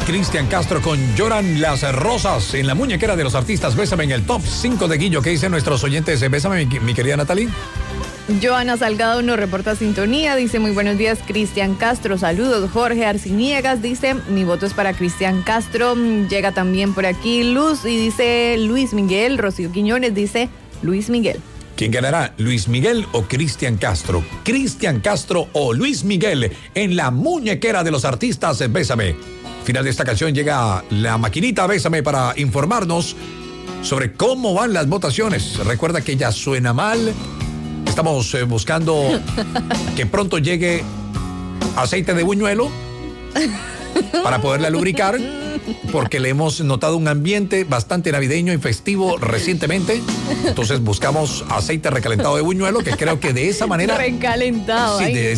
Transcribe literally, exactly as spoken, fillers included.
Cristian Castro con Lloran las Rosas en la muñequera de los artistas. Bésame en el top cinco de Guillo. ¿Qué dicen nuestros oyentes? Bésame, mi, mi querida Natalie. Joana Salgado nos reporta sintonía, dice muy buenos días Cristian Castro, saludos. Jorge Arciniegas dice mi voto es para Cristian Castro. Llega también por aquí Luz y dice Luis Miguel. Rocío Quiñones dice Luis Miguel. ¿Quién ganará? ¿Luis Miguel o Cristian Castro? Cristian Castro o Luis Miguel en la muñequera de los artistas. Bésame. Final de esta canción llega la maquinita Bésame para informarnos sobre cómo van las votaciones. Recuerda que ya suena mal. Estamos eh, buscando que pronto llegue aceite de buñuelo para poderla lubricar, porque le hemos notado un ambiente bastante navideño y festivo recientemente. Entonces buscamos aceite recalentado de buñuelo, que creo que de esa manera... Recalentado. Sí, de